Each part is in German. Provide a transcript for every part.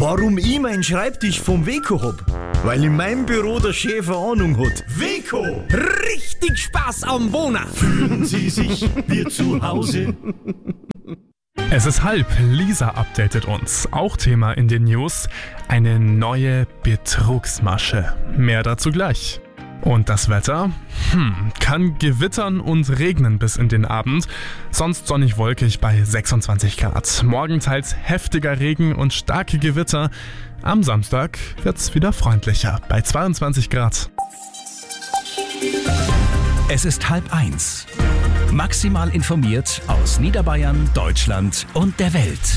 Warum ich meinen Schreibtisch vom Weco hab? Weil in meinem Büro der Chef eine Ahnung hat. Weco! Richtig Spaß am Wohnen! Fühlen Sie sich wie zu Hause? Es ist halb, Lisa updatet uns. Auch Thema in den News, eine neue Betrugsmasche. Mehr dazu gleich. Und das Wetter? Kann gewittern und regnen bis in den Abend, sonst sonnig wolkig bei 26 Grad. Morgen teils heftiger Regen und starke Gewitter. Am Samstag wird's wieder freundlicher bei 22 Grad. Es ist 12:30. Maximal informiert aus Niederbayern, Deutschland und der Welt.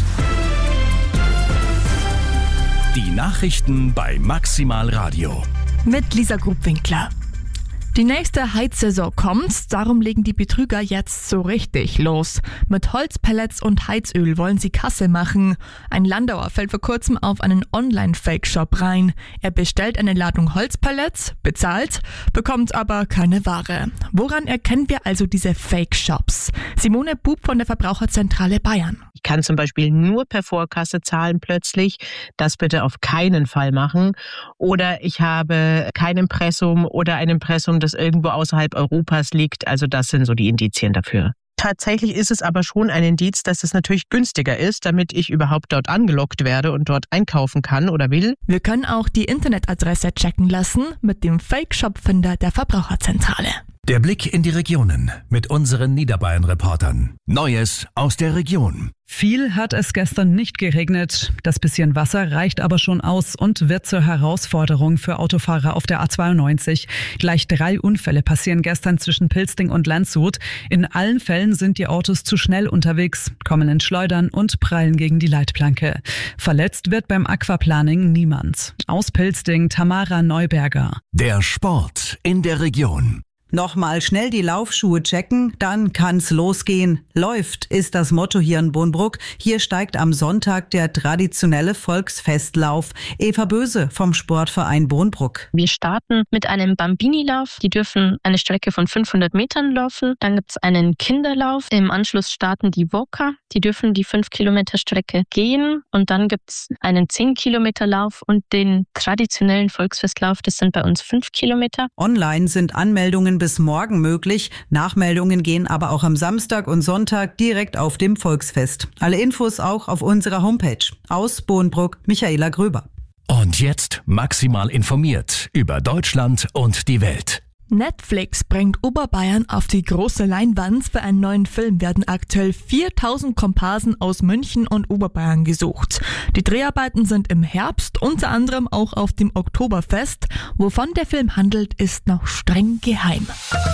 Die Nachrichten bei Maximal Radio. Mit Lisa Grubwinkler. Die nächste Heizsaison kommt, darum legen die Betrüger jetzt so richtig los. Mit Holzpellets und Heizöl wollen sie Kasse machen. Ein Landauer fällt vor kurzem auf einen Online-Fake-Shop rein. Er bestellt eine Ladung Holzpellets, bezahlt, bekommt aber keine Ware. Woran erkennen wir also diese Fake-Shops? Simone Bub von der Verbraucherzentrale Bayern. Ich kann zum Beispiel nur per Vorkasse zahlen plötzlich. Das bitte auf keinen Fall machen. Oder ich habe kein Impressum oder ein Impressum, das irgendwo außerhalb Europas liegt. Also das sind so die Indizien dafür. Tatsächlich ist es aber schon ein Indiz, dass es natürlich günstiger ist, damit ich überhaupt dort angelockt werde und dort einkaufen kann oder will. Wir können auch die Internetadresse checken lassen mit dem Fake-Shop-Finder der Verbraucherzentrale. Der Blick in die Regionen mit unseren Niederbayern-Reportern. Neues aus der Region. Viel hat es gestern nicht geregnet. Das bisschen Wasser reicht aber schon aus und wird zur Herausforderung für Autofahrer auf der A92. Gleich 3 Unfälle passieren gestern zwischen Pilsting und Landshut. In allen Fällen sind die Autos zu schnell unterwegs, kommen ins Schleudern und prallen gegen die Leitplanke. Verletzt wird beim Aquaplaning niemand. Aus Pilsting Tamara Neuberger. Der Sport in der Region. Nochmal schnell die Laufschuhe checken, dann kann's losgehen. Läuft ist das Motto hier in Bohnbruck. Hier steigt am Sonntag der traditionelle Volksfestlauf. Eva Böse vom Sportverein Bohnbruck. Wir starten mit einem Bambini-Lauf. Die dürfen eine Strecke von 500 Metern laufen. Dann gibt's einen Kinderlauf. Im Anschluss starten die Walker. Die dürfen die 5 Kilometer Strecke gehen. Und dann gibt's einen 10 Kilometer Lauf und den traditionellen Volksfestlauf. Das sind bei uns 5 Kilometer. Online sind Anmeldungen bis morgen möglich. Nachmeldungen gehen aber auch am Samstag und Sonntag direkt auf dem Volksfest. Alle Infos auch auf unserer Homepage. Aus Bohnbruck, Michaela Gröber. Und jetzt maximal informiert über Deutschland und die Welt. Netflix bringt Oberbayern auf die große Leinwand. Für einen neuen Film werden aktuell 4000 Komparsen aus München und Oberbayern gesucht. Die Dreharbeiten sind im Herbst, unter anderem auch auf dem Oktoberfest. Wovon der Film handelt, ist noch streng geheim.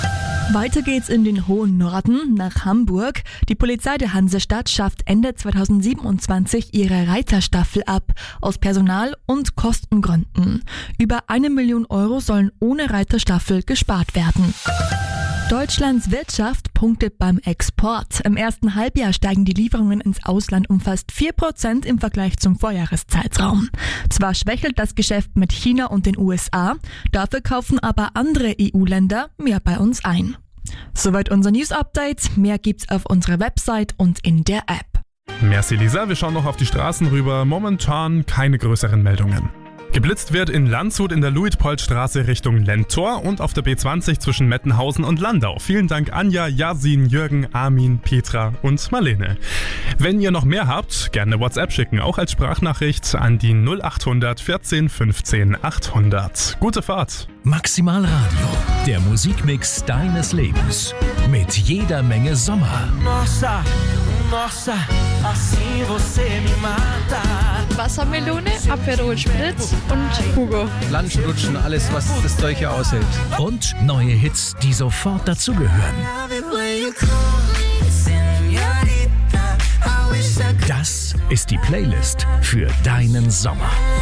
Weiter geht's in den hohen Norden, nach Hamburg. Die Polizei der Hansestadt schafft Ende 2027 ihre Reiterstaffel ab, aus Personal- und Kostengründen. Über 1 Million Euro sollen ohne Reiterstaffel gespart werden. Deutschlands Wirtschaft punktet beim Export. Im ersten Halbjahr steigen die Lieferungen ins Ausland um fast 4% im Vergleich zum Vorjahreszeitraum. Zwar schwächelt das Geschäft mit China und den USA, dafür kaufen aber andere EU-Länder mehr bei uns ein. Soweit unser News-Update. Mehr gibt's auf unserer Website und in der App. Merci Lisa, wir schauen noch auf die Straßen rüber. Momentan keine größeren Meldungen. Geblitzt wird in Landshut in der Luitpoldstraße Richtung Lentor und auf der B20 zwischen Mettenhausen und Landau. Vielen Dank Anja, Yasin, Jürgen, Armin, Petra und Marlene. Wenn ihr noch mehr habt, gerne WhatsApp schicken, auch als Sprachnachricht an die 0800 14 15 800. Gute Fahrt! Maximal Radio, der Musikmix deines Lebens. Mit jeder Menge Sommer. Nossa, nossa, assim você me mata. Wassermelone, Aperol Spritz und Hugo. Lunchen, alles, was das Zeug hier aushält. Und neue Hits, die sofort dazugehören. Das ist die Playlist für deinen Sommer.